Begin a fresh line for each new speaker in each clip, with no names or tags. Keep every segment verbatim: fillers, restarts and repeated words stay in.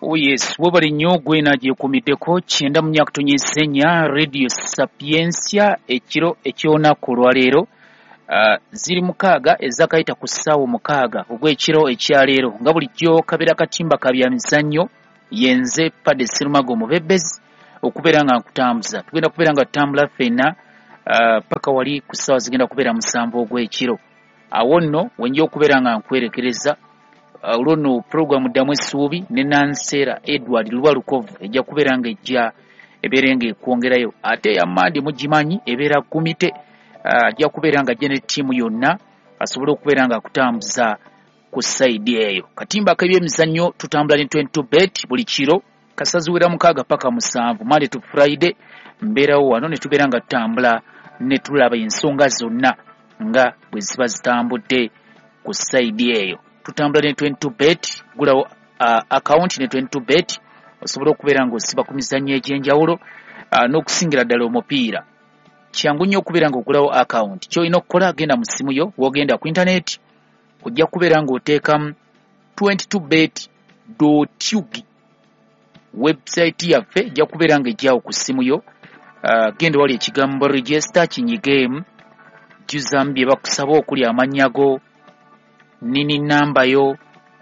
Oh yes, wabali nnyo gwe nagyekumiddeko kyenda mu myaka tonyesenya Radio Sapiensia ekiro eky'olunaku lwaleero uh, ziri mukaaga ezakayita ku ssaawa mukaaga ogw'ekiro ekyaleero nga bulijjo kabeera katimba ka bya mizannyo yenze Padde Sserumago Mubebezi okubeera nga nkutambuza tugenda kubeera nga tutambula ffenna uh, paka wali ku ssaawa zigenda kubeera musanvu ogw'ekiro awo nno wenja okubeera nga nkwerekereza Ulono uh, programu damu essuubi ne Nansera Edward Lubalukovu ejja kubeera nga ejja eberenge kwongerayo ate ya Mandi mugimanyi ebeera kumite ajja uh, kubeera nga jene tiimu yonna asobola okubeera nga kutambuza ku side eyo katimba k'ebyemizannyo tutambula ne twenty-two bet buli kiro kasaziwera mukaaga paka musanvu Monday to Friday mbeerawo wano ne tubeera nga tutambula ne tulaba ensonga zonna nga bwe ziba zitambudde ku side eyo tutambula ne twenty-two bet gulawo uh, account ne twenty-two bet osobola okubeera nga osiba ku mizannyo egy'enjawulo uh, n'okusingira ddala omupiira kyangu nnyo okubeera nga ogulawo account ky'olina okukola agenda mu ssimu yo w'ogenda ku internet ojja kubeera nga oteekamu twenty-two bet dot u g website yaffe ejja kubeera nga ejjaawo ku ssimu yo uh, genda wali ekigambo register kinyigemu jjuzamu bye bakusaba okuli amannya go nini namba yo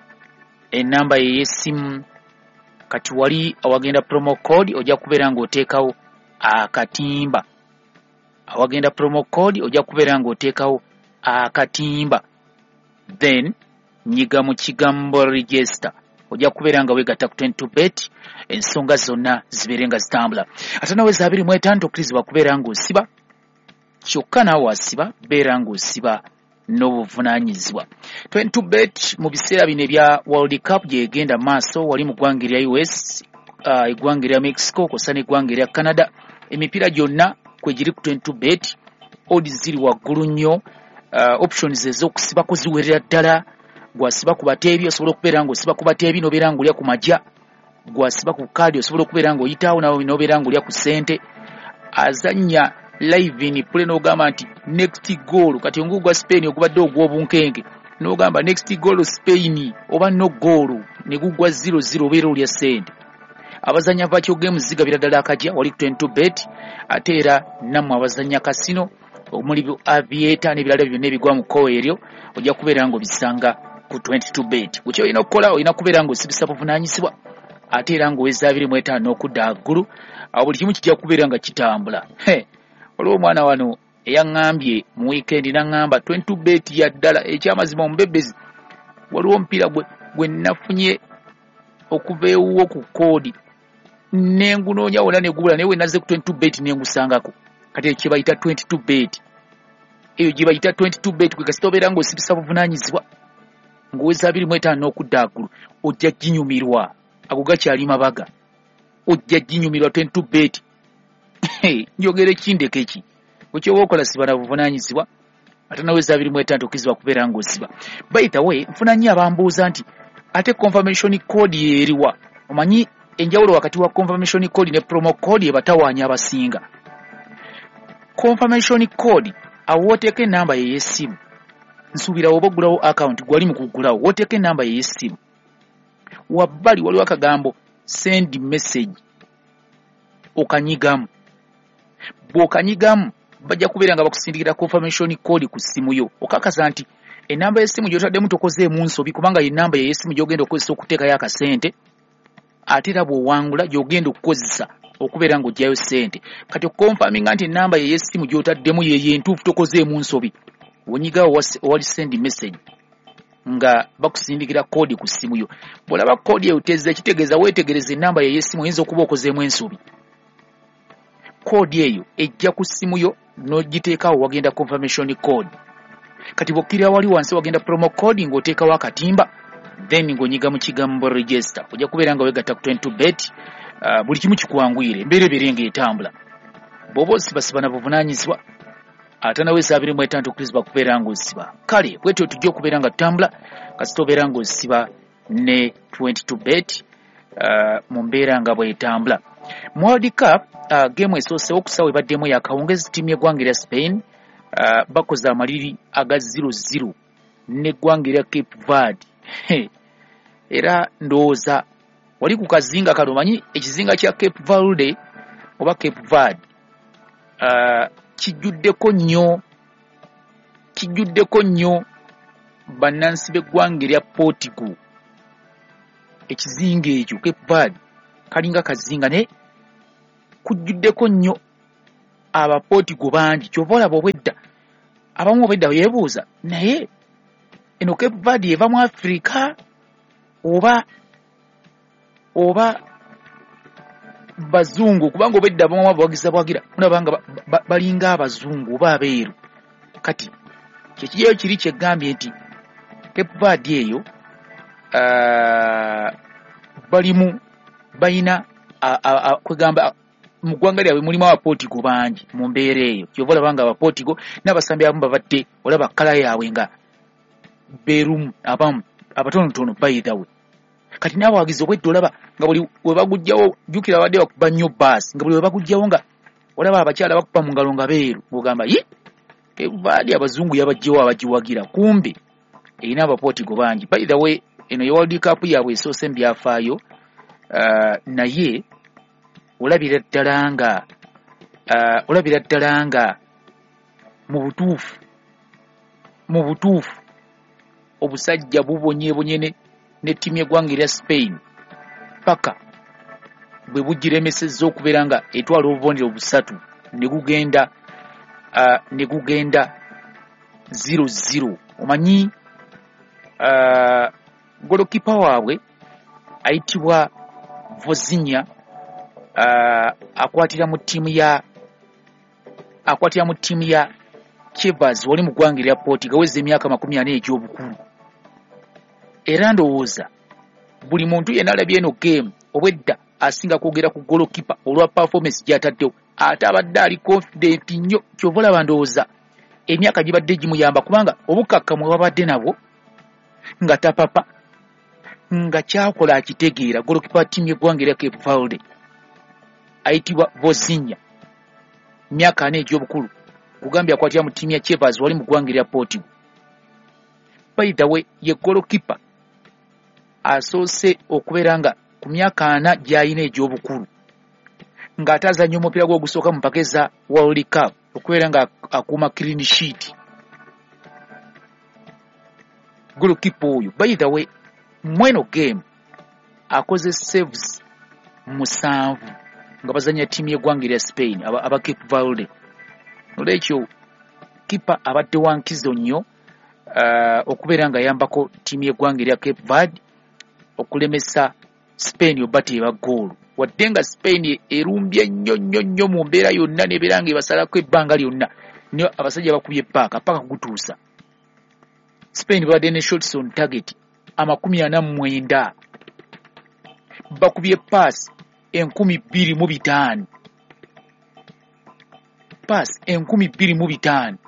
enamba ye yesimu kati wali awagenda promo code ojja kubeera nga oteekawo akatimba awagenda promo code ojja kubeera nga oteekawo akatimba then nyiga mu kigambo register ojja kubeera nga weegatta ku twenty-two bet ensonga zonna zibeere nga zitambula ate nawe za abiri mu etaano tokkirizibwa kubeera nga osiba kyokka naawe wasiba beera nga osiba n'obuvunaanyizibwa twenty-two bet mu biseera bino ebya World Cup gyegenda maaso wali mu ggwanga erya U S uh, eggwanga erya Mexico kosa n'eggwanga erya Canada emipiira gyonna kwe giri ku twenty-two bet odds ziri waggulu nnyo uh, options ez'okusibako ziwerera ddala gwasiba ku bateebi osobola okubeera nga osiba ku bateebi n'obeera nga olya ku majja gwasiba ku kaadi osobola okubeera nga oyitaawo nawe n'obeera nga olya ku ssente azannya live in play n'ogamba nti next goal kati ongu gwa Spain ogubadde ogw'obunkenke n'ogamba next goal Spain oba no goal ne gugwa zero zero obeera olya ssente abazanya vakyo game zigabira ddala akajja wali ku twenty-two bet ate era nammwe abazanya kasino omuli aviator n'ebirala byonna ebigwa mu kkowe eryo ojja kubeera nga obisanga ku twenty-two bet bwekyo olina okukola olina kubeera nga osibisa buvunaanyizibwa ate era nga oweza abiri mu etaano okudda waggulu awo buli kimu kijja kubeera nga kitambula waliwo omwana wano eyaŋŋambye mu weekend n'aŋŋamba twenty-two bet ya ddala ekyamazima omubebezi waliwo omupiira gwe gwe nafunye okuva ewuwo ku koodi nengunoonya wonna negubula naye we nazze ku twenty-two bet nengusangako kati ekyo bayita twenty-two bet eyo gye bayita twenty-two bet kwe kasita obeera ng'osibisa buvunaanyizibwa ng'oweza abiri mu etaano n'okudda waggulu ojja ginyumirwa ago gakyali mabaga ojja ginyumirwa twenty-two bet njogera ekindeko eki bwekyoba okola siba na buvunaanyizibwa ate naweza abiri mu etaano tokkirizibwa kubeera ng'osiba by the way nfuna nnyo abambuuza nti ate confirmation code yeeriwa omanyi enjawulo wakati wa confirmation code ne promo code ebatawaanya abasinga confirmation code awo wooteeka enamba ye y'essimu nsuubira oba oggulawo account gwali mu kuggulawo wooteeka enamba ye y'essimu wabbali waliwo akagambo send message okanyigamu bw'okanyigamu bajja kubeera nga bakusindikira confirmation code ku ssimu yo okakasa nti enamba y'essimu gy'otaddemu tokozeemu nsobi kubanga ye namba y'essimu gy'ogenda okukozesa okuteekayo akasente ate era bw'owangula gy'ogenda okukozesa okubeera ng'oggyayo ssente kati okonfaminga nti enamba ye y'essimu gy'otaddemu yeyo entuufu tokozeemu nsobi wonyigawo owali send message nga bakusindikira kodi ku ssimu yo bw'olaba kodi eyo tezza kitegeeza weetegereza enamba ye y'essimu oyinza okuba okozeemu ensobi kodi eyo ejja ku ssimu yo n'ogiteekawo wagenda confirmation code kati bw'okkirira wali wansi wagenda promo code ng'oteekawo akatimba then ng'onyiga mu kigambo register ojja kubeera nga weegatta ku twenty-two bet uh, buli kimu kikuwanguyire embeera ebeere ng'etambula bw'oba osibasiba na buvunaanyizibwa ate naweza abiri mu etaano tokkirizibwa kubeera ng'osiba kale bwetyo tujja okubeera nga tutambula kasita obeera ng'osiba ne twenty-two bet uh, mu mbeera nga bw'etambula mu World Cup uh, game esoose okusawo ebaddemu yakawungezi ttiimu y'eggwanga erya Spain uh, bakoze amaliri aga zero zero n'eggwanga erya Cape Verde era ndowooza wali ku kazinga kalomanyi ekizinga kya Cape Verde oba Cape Verde uh, kijjuddeko nnyo kijjuddeko nnyo bannansi b'eggwanga erya Portugal. Ekizinga ekyo Cape Verde kalinga kazinga ne kujjuddeko nnyo abaportigo bangi kyova olaba obwedda abamu obwedda yeebuuza naye eno Cape Verde eva mu Africa oba oba bazungu kubanga obwedda abamu abawagiza bwagira mulabanga ba, ba, balinga abazungu oba abeeru. Kati kyekiyeyo kiri kyegambye nti Cape Verde eyo uh, balimu bayina kwegamba mu ggwanga lyabwe mulimu abaportigo bangi mu mbeera eyo kyova olaba nga abaportigo n'abasambi abamu babadde olaba kala yaabwe nga beerumu abamu abatonotono by the way. Kati n'abawagizi obwedda olaba nga buli we bagujjawo jjukira abadde bakuba nnyo baasi nga buli we bagujjawo nga olaba abakyala bakupa mu ngalo nga beeru bw'ogamba ye baali abazungu yabajjewo abagiwagira kumbe erina abaportigo bangi. By the way eno ye World Cup yaabwe esoose mu byafaayo uh, naye olabira ddala nga uh, olabira ddala nga mu butuufu mu butuufu obusajja bubonyeebonye ne, ne ttiimu y'eggwanga erya Spain paka bwe bugiremesezza okubeera nga etwala obubonero busatu ne gugenda uh, ne gugenda zero zero. Omanyi uh, golokipa waabwe ayitibwa Vozinha uh, akwatira mu ttiimu ya akwatira mu ttiimu ya Chivas wali mu ggwanga erya Portugal aweza emyaka makumi ana egy'obukulu. Era ndowooza buli muntu yenna alabye eno game obwedda asinga kwogera ku golokipa olwa performance gy'ataddewo ate abadde ali confident nnyo kyova olaba ndowooza emyaka gibadde gimuyamba kubanga obukakkamu babadde nabwo nga tapapa nga kyakola akitegeera. Golokipa ttiimu y'eggwanga erya Cape Verde ayitibwa Vozinha myaka ana egy'obukulu kugambya akwatira mu ttiimu ya Chivas wali mu ggwanga erya Portugal. By the way ye golokipa asoose okubeera nga ku myaka ana gy'alina egy'obukulu ng'ate azannya omupiira gwe ogusooka mu mpaka eza World Cup okubeera nga akuuma clean sheet. Golokipa oyo by the way mweno game akoze saves musanvu nga bazanya ttiimu y'eggwanga erya Spain aba, aba Cape Verde. Olwekyo kipa abadde wankizo nnyo uh, okubeera nga ayambako ttiimu y'eggwanga erya Cape Verde okulemesa Spain oba teeba goolu wadde nga Spain erumbye nnyo nnyo nnyo mu mbeera yonna n'ebeera nga ebasalako ebbanga lyonna niyo abasajja bakubye paaka paaka kugutuusa. Spain babadde ne shots on target amakumi ana mu mwenda bakubye paasi enkumi bbiri mu bitaano paasi enkumi bbiri mu bitaano.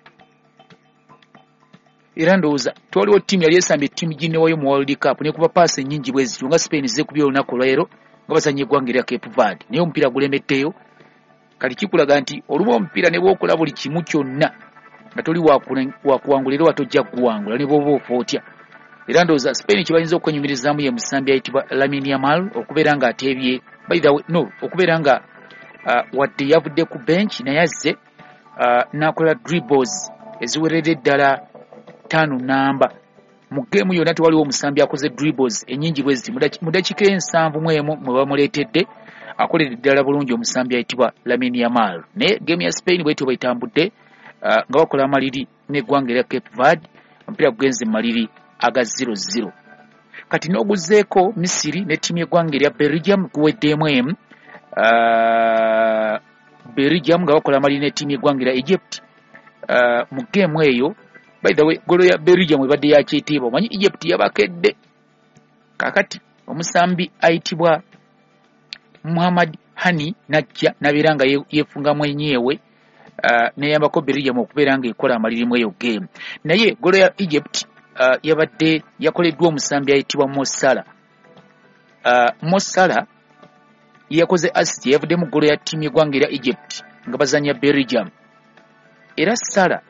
Era ndowooza twaliwo ttiimu yali esambye ttiimu ginnewayo mu World Cup ne kuba paasi ennyingi bwe zityo nga Spain zeekubye olunaku olwaleero nga bazannya eggwanga erya Cape Verde naye omupiira gulemeddeyo. Kati kikulaga nti oluba omupiira ne bw'okola buli kimu kyonna nga toli wakuwangula era watojja kuwangula ne bw'oba ofa otya. Era ndowooza Spain kye bayinza okwenyumirizaamu ye musambi ayitibwa Lamine Yamal okubeera nga ateebye by the way no okubeera nga uh, wadde yavudde ku bench naye azze uh, n'akola dribbles eziweredde ddala ttaano namba mu geemu yonna tewaliwo omusambi akoze dribbles ennyingi bwe ziti mu dakiika ensanvu mu emu mwe bamuleetedde akoledde ddala bulungi omusambi ayitibwa Lamine Yamal. Naye geemu ya Spain bwetyo bwetambudde uh, nga bakola amaliri n'eggwanga erya Cape Verde omupiira gugenze mu maliri aga zero zero. Kati n'oguzeeko Misiri ne ttiimu y'eggwanga erya Belgium guweddeemu emu uh, Belgium nga bakola amaliri ne ttiimu y'eggwanga erya Egypt uh, mu geemu eyo. By the way golo ya Belgium ebadde yakyetiibwa omanyi Egypt yabakedde kakati omusambi ayitibwa Muhammad Hani najja nabeera nga yeefungamu enyeewe uh, neyambako Belgium okubeera nga ekola amalirimu eyo game. Naye golo ya Egypt uh, yabadde yakoleddwa omusambi ayitibwa Mo Salah. uh, Mo Salah yakoze assist yavudde mu golo ya ttiimu y'eggwanga erya Egypt nga bazanya Belgium. Era Salah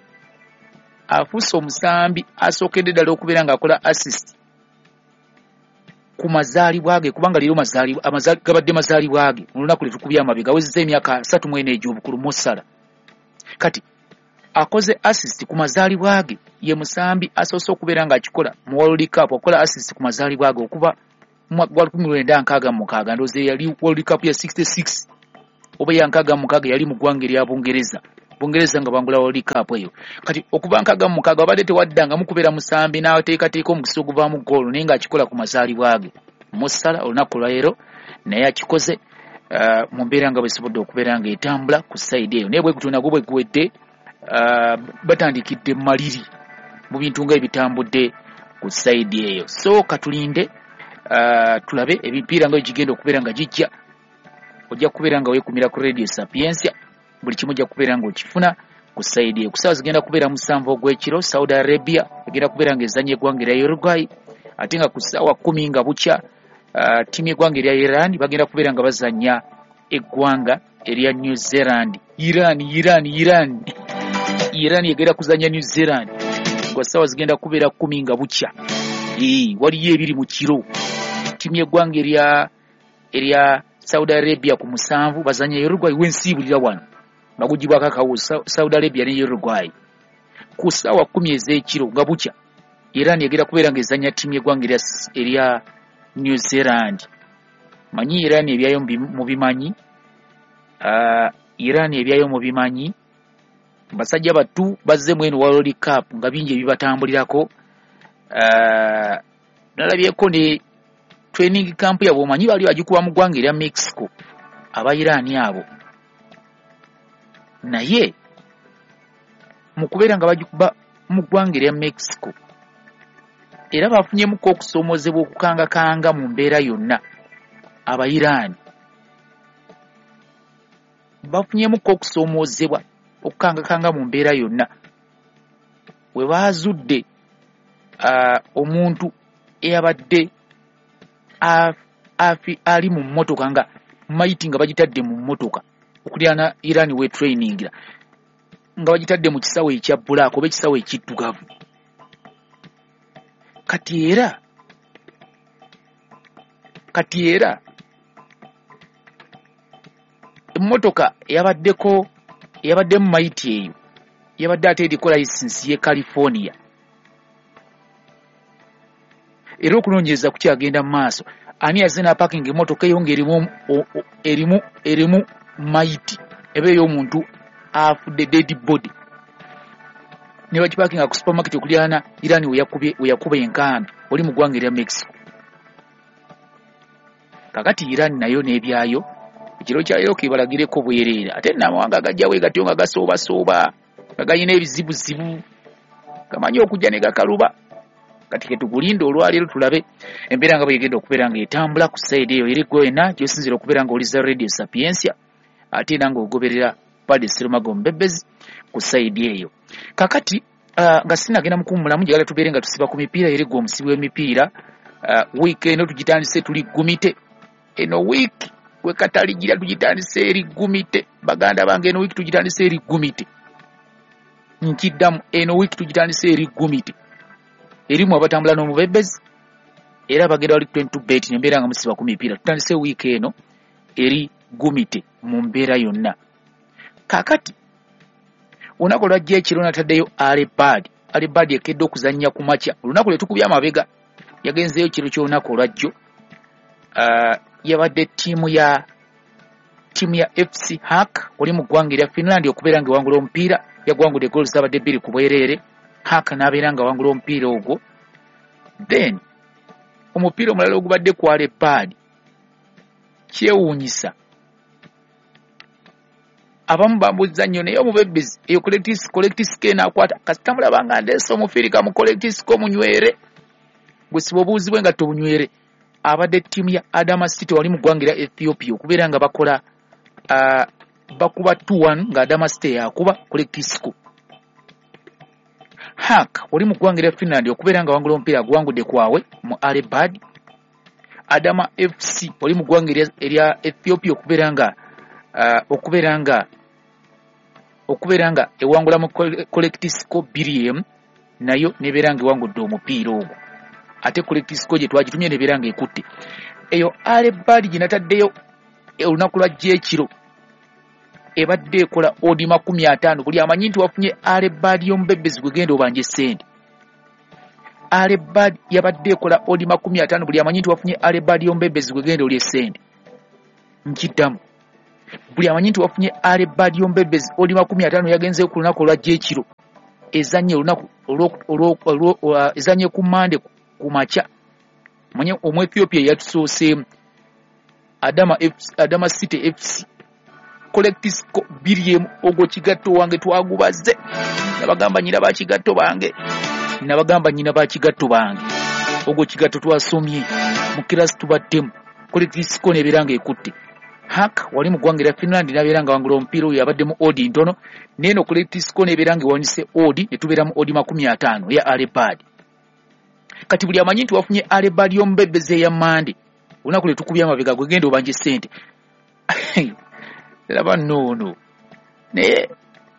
afuuse omusambi asookedde ddala okubeera ng'akola assist ku mazaalibwa ge kubanga leero mazaalibwa amazaalibwa gabadde mazaalibwa ge mu lunaku lwe tukubya amabega awezezza emyaka ssatu mu ena egy'obukulu Mosala kati akoze assist ku mazaalibwa ge ye musambi asoose okubeera ng'akikola mu World Cup akola assist ku mazaalibwa ge okuva mu mwaka gwa lukumi lwenda nkaaga mu mukaaga ndowooza yali World Cup ya sixty-six oba ya nkaaga mu mukaaga yali mu ggwanga erya Bungereza Bungereza nga bangula World Cup eyo kati okuba nkaaga mu mukaaga abadde tewaddanga mu kubeera musambi n'ateekateeka omukisa oguvaamu ggoolo naye ng'akikola ku mazaalibwa ge Mosala olunaku lwaleero naye akikoze uh, mu mbeera nga bwesobodde okubeera ng'etambula ku sayidi eyo naye bwe gutyo nagwo bwe guwedde uh, batandikidde maliri mu bintu ng'ebitambudde ku sayidi eyo so katulinde uh, tulabe ebipiira nga gigenda okubeera nga gijja ojja kubeera nga weekumira ku Radio Sapiensia buli kimu ojja kubeera ng'okifuna ku sayidi eyo ku ssaawa zigenda kubeera musanvu ogw'ekiro Saudi Arabia egenda kubeera ng'ezannya eggwanga erya Uruguay ate nga ku ssaawa kkumi nga bukya uh, ttiimu y'eggwanga erya Iran bagenda kubeera nga bazannya eggwanga erya New Zealand Iran Iran Iran Iran egenda kuzannya New Zealand kwa ssaawa zigenda kubeera kkumi nga bukya ee waliyo ebiri mu kiro ttiimu y'eggwanga erya erya Saudi Arabia ku musanvu bazannya Uruguay w'ensiibulira wano bagugibwako akawuzi Saudi Arabia ne Uruguay ku ssaawa kkumi ez'ekiro nga bukya Iran egenda kubeera ng'ezannya ttiimu y'eggwanga erya New Zealand manyi Iran ebyayo mu bimanyi uh, Iran ebyayo mu bimanyi basajja battu bazze mu eno World Cup nga bingi ebibatambulirako uh, nalabyeko ne training camp yabo manyi bali bagikuba mu ggwanga erya Mexico aba Iran abo naye mu kubeera nga bagikuba mu ggwanga erya Mexico era bafunyemuko okusoomozebwa okukangakanga mu mbeera yonna aba Iran bafunyemuko okusoomozebwa okukangakanga mu mbeera yonna we baazudde uh, omuntu eyabadde ali mu mmotoka nga maiti nga bagitadde mu mmotoka okulyana Iran we trainingira nga bagitadde mu kisawo ekya black oba ekisawo ekiddugavu kati era kati era emmotoka yabaddeko yabaddemu maiti eyo yabadde ate eriko license ye California era okunoonyereza kukyagenda mu maaso ani yazze n'apaking emmotoka eyo ng'erimu erimu erimu maiti eba ey'omuntu afudde dead body ne bagipakinga ku supermarket okulyana Iran we yakubye we yakuba enkambi oli mu ggwanga erya Mexico kakati Iran nayo n'ebyayo ekiro kyayo kibalagireko bwereera ate n'amawanga agajjawo egatyo nga gasooba-sooba nga galina ebizibuzibu gamanyi okujja ne gakaluba kati ke tukulinda olwaleero tulabe embeera nga bwegenda okubeera ng'etambula ku sayidi eyo eri gwena gy'osinzira okubeera ng'oliza Radio Sapiensia ate era ng'ogoberera Padre Serumago Mbebezi ku sayidi eyo kakati uh, nga sinagenda mukummulamu njagala tubeere nga tusiba ku mipiira eri gwe omusibi w'emipiira uh, wiiki eno tugitandise tuli gumite eno wiiki we kataligira tugitandise eri gumite baganda bange eno wiiki tugitandise eri gumite nkiddamu eno wiiki tugitandise eri gumite erimu abatambula n'omubebezi era bagenda wali twenty bet nembeera nga musiba ku mipiira tutandise wiiki eno eri gumite mu mbeera yonna kakati olunaku lwajja ekiro nataddeyo Alebad Alebad ekedde okuzannya ku makya olunaku lwe tukubya amabega yagenzeeyo kiro ky'olunaku olwajjo uh, yabadde ttiimu ya ttiimu ya F C Hak oli mu ggwanga erya Finland okubeera nga ewangula omupiira yagwangudde goals zabadde bbiri ku bwereere Hak n'abeera nga wangula omupiira ogwo then omupiira omulala ogubadde ku Alebad kyewuunyisa abamu bambuza nnyo naye omubebezi eyo collectis n'akwata kasita mulaba nga ndeese omufiirika mu collectis munywere gwe siba obuuzibwe nga tobunywere abadde ttiimu ya Adama City wali mu ggwanga erya Ethiopia okubeera nga bakola uh, bakuba two one nga Adama City yakuba collectis Hak wali mu ggwanga erya Finland okubeera nga wangula omupiira guwangudde kwawe mu Alebad Adama F C wali mu ggwanga erya Ethiopia okubeera nga uh, okubeera nga okubeera nga ewangula mu collectisco bbiri emu nayo nebeera nga ewangudde omupiira ogwo ate collect score gye twagitumye nebeera nga ekutte eyo alebadi gye nataddeyo olunaku lwa gyekiro ebadde ekola odi makumi ataano buli amanyi nti wafunye alebadi y'omubebbezi gwe genda obanje sente alebadi yabadde ekola odi makumi ataano buli amanyi nti wafunye alebadi y'omubebbezi gwe genda olye sente nkiddamu buli amanyi nti wafunye alebadi y'omubebbezi odi makumi ataano yagenzeyo ku lunaku olwa gyekiro ezanye olunaku ezanye ku mande ku makya manye Omuethiopia yatusooseemu Adama F C, Adama City F C collect score biliemu ogwo kigatto wange twagubaze nabagamba nyina ba kigatto bange nabagamba nyina ba kigatto bange ogwo kigatto twasomye mu kirasi tubaddemu collect score nebeeranga ekutte hak wali mu ggwanga lya Finland nabeeranga wangula omupiira oyo yabaddemu odi ntono neeno collect score nebeeranga ewanise odi ne tubeeramu odi makumi ataano ya alebadi kati buli amanyi nti wafunye alebadi y'omubebbezi eya mande olunaku lwe tukubya amabega gwe genda obanje sente laba noono naye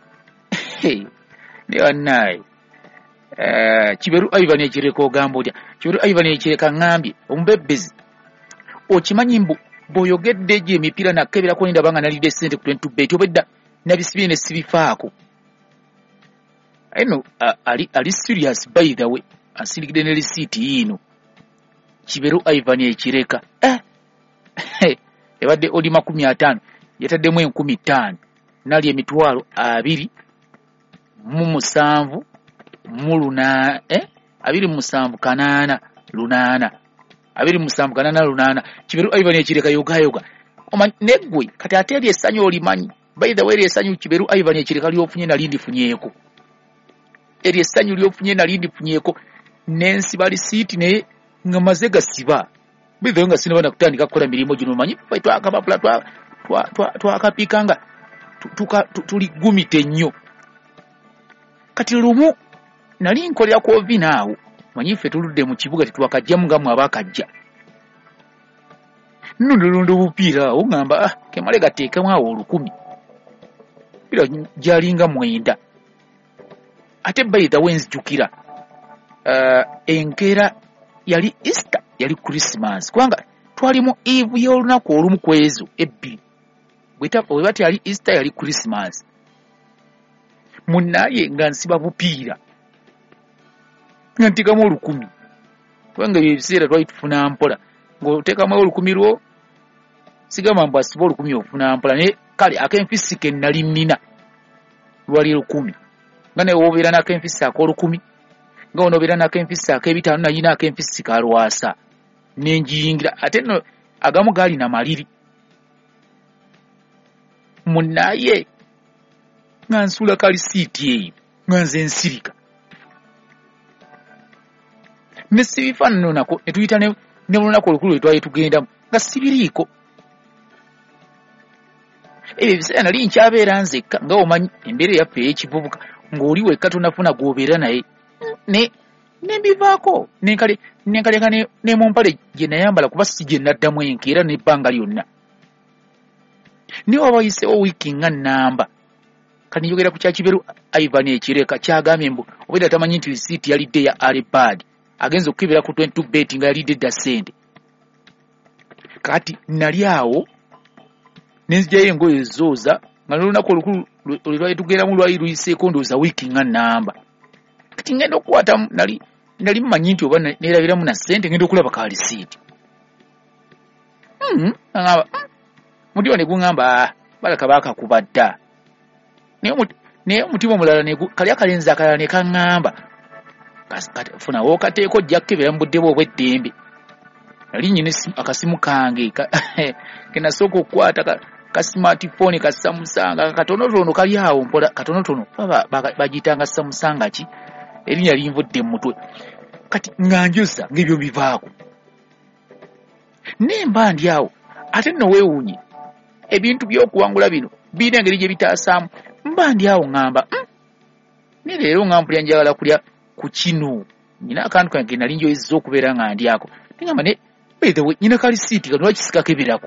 ne wannaye Kiberu Ivan ekireka ogamba otya Kiberu Ivan ekireka ngambye omubebbezi okimanyi mbu bw'oyogedde gye emipiira nakkeberako nendaba nga nalidde sente ku twenty bet obedda nabisibye ne sibifaako eno ali ali serious by the way asirigide ne receipt yino Kiberu Ivan ekireka eh ebadde odi makumi ataano yataddemu enkumi ttaano nali emitwalo abiri mu musanvu mu luna eh abiri mu musanvu kanaana lunaana abiri mu musanvu kanaana lunaana Kiberu Ivan ekireka yoga yoga omanyi neggwe kati ate eri essanyu olimanyi by the way eri essanyu Kiberu Ivan ekireka lyofunye nali ndifunyeeko eri essanyu lyofunye nali ndifunyeeko nensiba receipt naye nga maze gasiba by the way nga sinaba nakutandika kukola mirimu gino omanyi ffe twakapapula twa twakapikanga tuligumite nnyo kati lumu nali nkolera ku ovi naawo manyi ffe tuludde mu kibuga tetwakajjamu nga mwe abakajja nno ndolonda obupiira awo ngamba ah kemale gateekemu awo olukumi pira gyalinga mwenda ate by the way nzijukira uh, enkeera yali Easter yali Christmas kubanga twali mu eve y'olunaku olumu ku ezo ebbiri bwebati yali Easter yali Christmas munnaye nga nsiba bupiira nga ntekamu olukumi kubanga ebyo ebiseera twali tufuna mpola ng'oteekamu olukumi lwo sigamba mbu asiba olukumi ofuna mpola naye kale ak'enfisi ke nnali nnina lwali lukumi nga naye woobeera n'ak'enfisi ak'olukumi nga onoobeera n'ak'enfisi ak'ebitaano nayina ak'enfisi kalwasa nenjiyingira ate no agamu gaali na maliri munnaye nga nsula kalisiiti eyo nga nze nsirika ne sibifaanano nako ne tuyita ne mu lunaku olukulu lwe twali tugendamu nga sibiriiko ebyo ebiseera nali nkyabeera nzekka nga omanyi embeera yaffe ey'ekivubuka ng'oli wekka tonafuna gw'obeera naye ne nembivaako nenkale nenkaleka ne mu mpale gye nayambala kuba si gye naddamu enkeera n'ebbanga lyonna niwe waba wayiseewo wiiki nga nnamba kati njogera ku kya Kiberu Ivan ekireka kyagambye mbu obwedda tamanyi nti risiiti yalidde ya alebadi agenza okukebera ku twenty bet nga yalidde dda ssente kati nali awo nenzigyayo engoye ezooza nga n'olunaku olukulu lwe lwali tugeramu lwali luyiseeko ndowooza wiiki nga nnamba kati ngenda okukwatamu nali nali mmanyi nti oba neerabiramu na ssente ngenda okulaba ka risiiti ngamba mutima ne guŋŋamba balaka baakakuba dda naye omutima omulala kali akalenzi akalala ne kaŋŋamba funa wookateeko ojja kukebera mu budde bwe obw'eddembe nali nnyina akasimu kange kenasooka okukwata ka smartphone ka samusanga katonotono kali awo mpola katonotono bagiyitanga samusanga ki erinnya linvudde mu mutwe kati nga njoza ng'ebyo bivaako nemba ndi awo ate nno weewuunye ebintu by'okuwangula bino birina engeri gye bitaasaamu mba ndi awo ŋŋamba ne leero nga mpulya njagala kulya ku kino nyina akantu kange nali njoyezza okubeera nga ndi ako neŋŋamba ne by the way nyina kalisiiti kano lwaki sikakeberako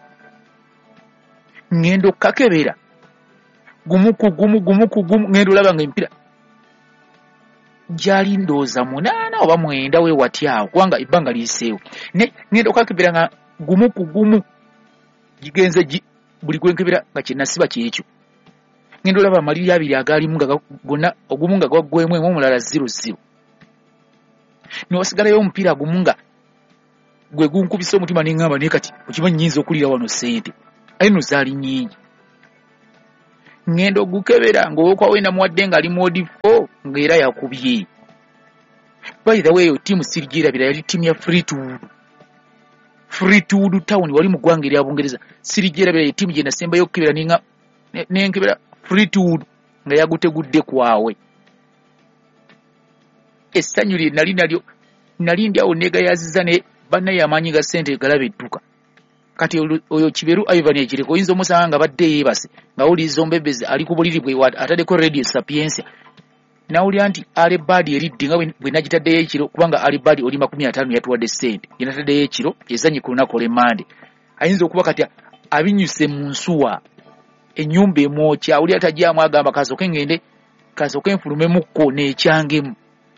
ŋŋenda okkakebera gumu ku gumu gumu ku gumu ŋŋenda olaba nga empira gyali ndooza munaana oba mwenda we watyawo kubanga ebbanga liyiseewo ne ngenda okwakebera nga gumu ku gumu gigenze gi buli gwenkebera nga kyenasiba kyekyo ngenda olaba amaliri abiri agaalimu nga gonna ogumu nga gwaggwemu emu omulala zero zero niwasigalayo omupiira gumu nga gwe gunkubisa omutima neŋŋamba naye kati okimanyi nnyinza okulira wano ssente aye no zaali nnyingi ngenda ogukebera ng'owokwaweena muwadde ng'ali modi four ng'era yakubye. By the way, tiimu sirigyerabira yali ttiimu ya Fleetwood. Fleetwood Town wali mu ggwanga erya Bungereza. Sirigyerabira ye ttiimu gye nasembayo okukebera ninga nenkebera Fleetwood nga yagutegudde kwawe. Essanyu lye nali nalyo nali ndi awo neegayaziza ne bannaye amaanyi ga ssente galaba edduka. Kati oyo Kiberu Ivan ekireko oyinza omusanga nga badde yeebase nga wuliza ombebezi ali ku buliri bwe ataddeko Radio Sapiensia nawulira nti Alibadi eridde nga bwe nagitaddeyo ekiro kubanga Alibadi oli makumi ataano yatuwadde ssente ye nataddeyo ekiro ezanyi ku lunaku olw'Emmande ayinza okuba kati abinyuse mu nsuwa ennyumba emwokya awulira tajjamu agamba kasooke ngende kasooke nfulumemukko n'ekyangemu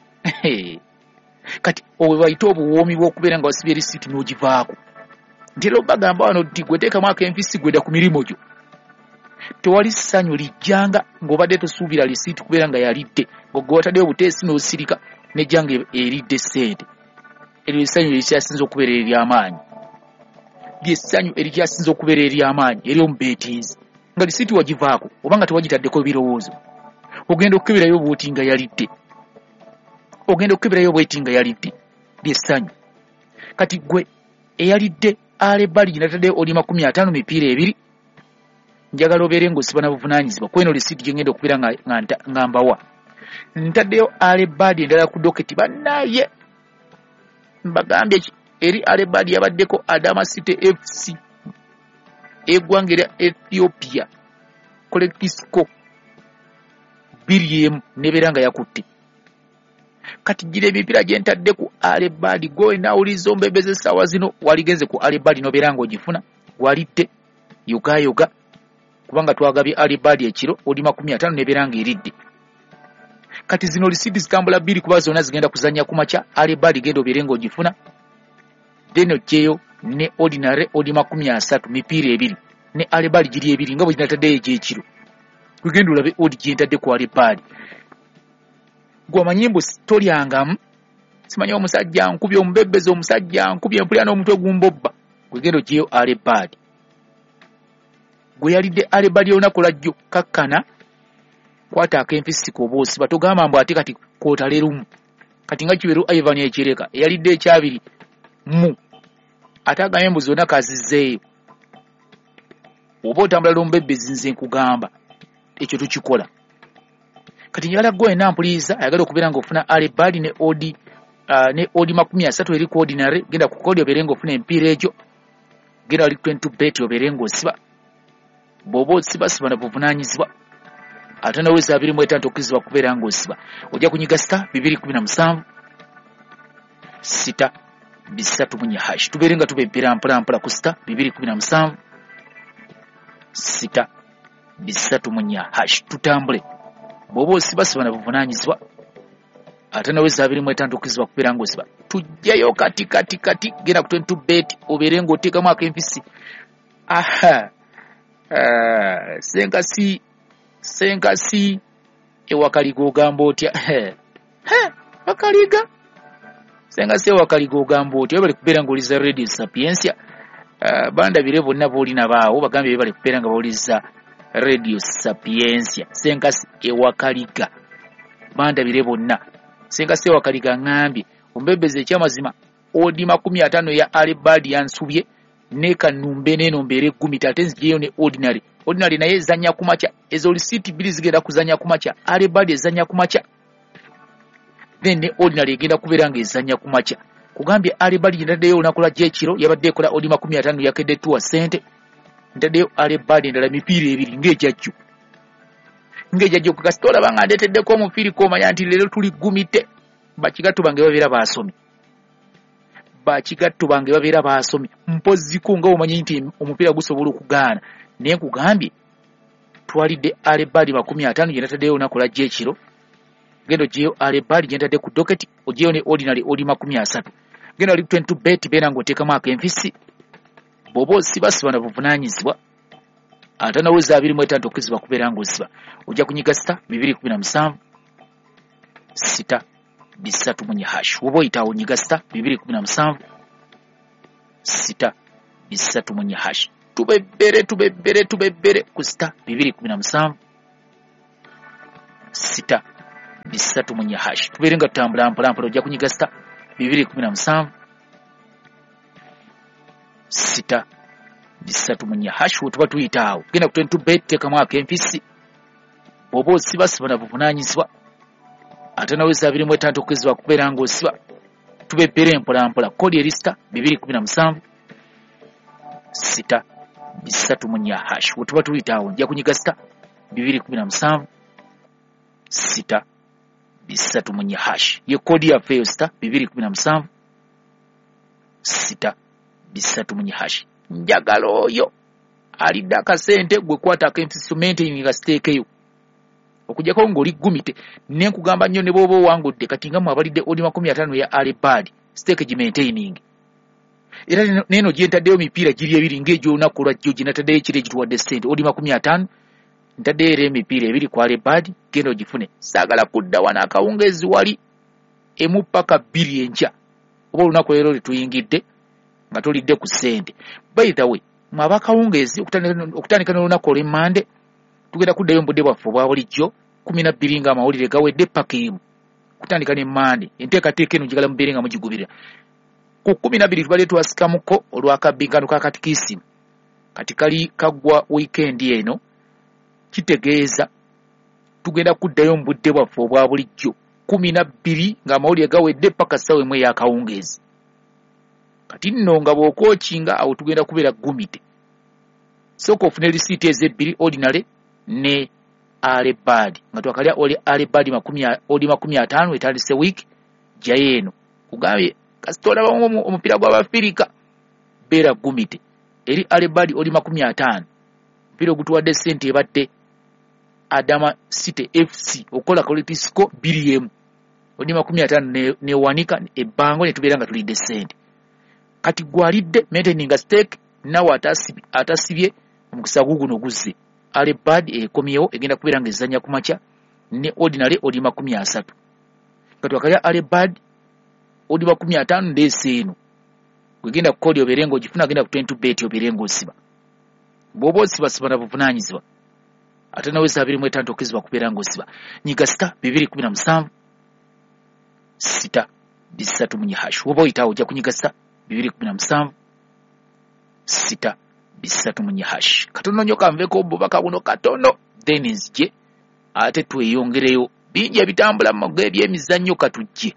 kati owe bayita obuwoomi bw'okubeera nga wasibye erisiiti n'ogivaako ntera bagamba wano nti gwe teekamu ak'enfisi gwedda ku mirimu gyo tewali ssanyu lijjanga ng'obadde tosuubira lisiiti kubeera nga yalidde ng'ogwe wataddeyo obuteesi n'osirika nejjanga eridde ssente eryo essanyu erikyasinza okubeera ery'amaanyi lyessanyu erikyasinza okubeera ery'amaanyi ery'omubeetiizi nga lisiiti wagivaako oba nga tewagitaddeko birowoozo ogenda okukeberayo bwoti nga yalidde ogenda okukeberayo bweti nga yalidde lyessanyu kati gwe eyalidde Alibadi ginatadde oli makumi ataano mipiira ebiri njagala obeere ng'osiba na buvunaanyizibwa kweno lisiiti gye ngenda okubeera nga mbawa ntaddeyo Alibadi endala ku doketi bannaye mbagambye eri Alibadi yabaddeko Adama City F C eggwanga erya Ethiopia Kolekisco bbiri emu nebeera nga yakutte kati gira emipiira gye ntadde ku Alibadi gwe naawuliza ombebeze essaawa zino waligenze ku Alibadi nobeera ng'ogifuna walidde yogayoga kubanga twagabye Alibadi ekiro oli makumi ataano nebeera ng'eridde kati zino lisiiti zitambula bbiri kuba zonna zigenda kuzannya ku makya Alibadi genda obeere ng'ogifuna then ojjeyo ne ordinary oli makumi asatu mipiira ebiri ne Alibadi giri ebiri nga bwe ginataddeyo egy'ekiro kwegenda olabe odi gye ntadde ku Alibadi gwa manyimbo tolyangamu simanyi omusajja nkubye omubebezi omusajja nkubye mpulira n'omutwe gumbobba gwegenda ogyeyo Alibadi gwe yalidde Alibadi olunaku lwajjo kakkana kwata ak'enfisi oba osiba togamba mbu ate kati kootale lumu kati nga Kiberu Ivan ekireka eyalidde ekyabiri mu ate agambye embuzi zonna kazizzeeyo oba otambula n'omubebezi nze nkugamba ekyo tukikola kati njagala gwe nampuliriza ayagala okubeera ng'ofuna Alibadi ne odi uh, ne odi makumi asatu eri ku ordinary genda ku kodi obeere ng'ofuna empiira egyo genda wali twenty bet obeere ng'osiba bw'oba osiba siba na buvunaanyizibwa ate naweza abiri mu etaano tokkirizibwa kubeera ng'osiba ojja kunyiga sita bibiri kumi na musanvu sita bisatu munya hash tubeere nga tubebbera mpola mpola ku sita bibiri kumi na musanvu sita bisatu munya hash tutambule bw'oba osiba siba na buvunaanyizibwa ate naweza abiri mu etaano tokkirizibwa kubeera ng'osiba tujjayo kati kati kati genda ku twenty bet obeere ng'oteekamu ak'enfisi aha uh, senkasi senkasi ewakaliga ogamba otya wakaliga senkasi ewakaliga ogamba otya bali kubeera ng'oliza Radio Sapiensia uh, bandabire bonna boolina baawo bagambye bali kubeera nga bawuliza Radio Sapiensia senkasi ewakaliga bandabire bonna senkasi ewakaliga ngambye ombebeze ekyamazima odi makumi ataano ya Alibadi yansubye ne kanumbe neno mbeere eggumi ate nzijeyo ne ordinary ordinary naye ezannya ku makya ezo lisiiti bbiri zigenda kuzannya ku makya Alibadi ezannya ku makya then ne ordinary egenda kubeera ng'ezannya ku makya kugambye Alibadi ntaddeyo olunaku lwa gy'ekiro yabadde ekola odi makumi ataano yakedde tuwa ssente ntaddeyo Alibadi endala mipiira ebiri ng'ejjajjo ng'ejjajjo kasita olaba nga ndeeteddeko omupiiri koomanya nti leero tuli gumite bakigatto bange babeera baasomye bakigatto bange babeera baasomye mpoziko nga omanyi nti omupiira gusobola okugaana naye nkugambye twalidde Alibadi makumi ataano gye nataddeyo olunaku lwa gy'ekiro gendo jiyo alebali jentadde ku docket ojiyo ne ordinary odi makumi asatu gendo ali twenty bet bena ngotekamu ak'enfisi bw'oba osibasiba na buvunaanyizibwa ate naweza abiri mu etaano okuziba kubeera ng'osiba ojja kunyiga sita bibiri kumi na musanvu sita bisatu munye hash woba oyitawo nyiga sita bibiri kumi na musanvu sita bisatu munye hash tubebere tubebere tubebere ku sita bibiri kumi na musanvu sita bisatu munye hash tubeere nga tutambula mpola mpola ojja kunyiga sita bibiri kumi na musanvu sita bisatu munye hash wotuba tuyitaawo genda ku twenty bet teekamu ak'enfisi bw'oba osibasiba na buvunaanyizibwa ate naweza abiri mu etaano okuziba kubeera ng'osiba tubebere mpola mpola kodi eri sita bibiri kumi na musanvu sita bisatu munye hash wotuba tuyitaawo ojja kunyiga sita bibiri kumi na musanvu sita bisatu munye hash ye kodi yaffe eyo sita bibiri kumi na musanvu sita bisatu munye hash njagala oyo alidde akasente gwe kwata ak'enfisi maintaininga siteekeyo okujjako ng'oli gumite ne nkugamba nnyo ne bw'oba owangudde kati nga mwabalidde odi makumi ataano ya alebadi siteeke gi maintaining era neeno gye ntaddeyo mipiira giri ebiri ng'egy'olunaku lwajjo gye nataddeyo ekiro egituwadde ssente odi makumi ataano ntaddeyo era emipiira ebiri ku alebadi genda ogifune saagala kudda wano akawungeezi wali emu paka bbiri enkya oba olunaku leero letuyingidde nga tolidde ku ssente by the way mwaba akawungeezi okutandika n'olunaku olw'emmande tugenda kuddayo mbudde bwaffe obwa bulijjo kumi na bbiri nga amawulire gawedde paka emu kutandika n'emmande enteekateeka eno njagala mubeere nga mugigubira ku kumi na bbiri tubadde twasikamuko olwakabbinkano ka katikisimu kati kali kaggwa wiikendi eno kitegeeza tugenda kuddayo mbudde bwaffe obwa bulijjo kumi na bbiri nga amawulire gawedde paka ssaawa emu ey'akawungeezi kati nno nga bw'okookinga awo tugenda kubeera gumite sooka ofune risiiti ez'ebbiri ordinary ne alebadi nga twakalya oli alebadi makumi odi makumi ataano etandise wiiki jayo eno kugambye kasita olabamu omupiira gw'abafirika beera gumite eri alebadi odi makumi ataano omupiira ogutuwadde ssente ebadde Adama City F C okola koletisiko bbiri emu odi makumi ataano newanika ebbango ne tubeera nga tulidde ssente kati gwalidde maintaining stake nawe atasibye atasibye omukisa guguno guzze alebadi ekomyewo egenda kubeera ng'ezanya ku makya ne ordinary odi makumi asatu kati wakalya alebadi odi makumi ataano ndeese eno gwegenda ku kodi obeere ng'ogifuna agenda ku twenty bet obeere ng'osiba bw'oba osibasiba na buvunaanyizibwa ate naweza abiri mu etaano okuziba kubeera ng'osiba nyiga sita bibiri kumi na musanvu sita bisatu munye hash woba oyitaawo ojja kunyiga sita bibiri kumi na musanvu sita bisatu munye hash katono nnyo kanveeko obubaka buno katono then nzije ate tweyongereyo bingi ebitambula mu mago ebyemizannyo katujje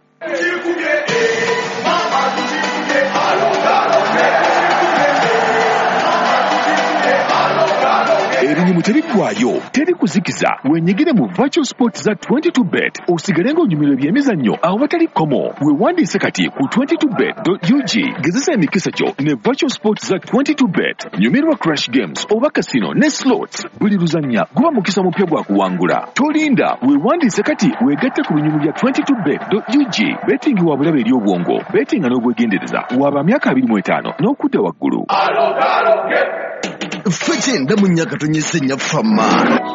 Erinyumu teriggwayo, teri kuzikiza, wenyigire mu virtual sport za twenty-two bet, osigale ng'onyumirwa ebyemizannyo awo batali komo. Weewandiise kati ku twenty-two bet dot u g, gezesa emikisa gyo ne virtual sport za twenty-two bet, nyumirwa crash games oba casino ne slots, buli luzannya guba mukisa mupya gwa kuwangula. Tolinda, weewandiise kati weegatte ku binyumu bya twenty-two bet dot u g, betting wa bulabe eri obwongo, betting n'obwegendereza, waba myaka abiri mu etaano n'okudda waggulu.
Fete ndamunyaka tonyese nyafama.